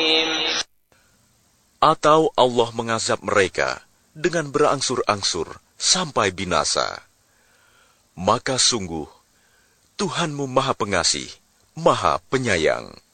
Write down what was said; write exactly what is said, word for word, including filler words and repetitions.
Atau Allah mengazab mereka dengan berangsur-angsur sampai binasa. Maka sungguh, Tuhanmu Maha Pengasih, Maha Penyayang.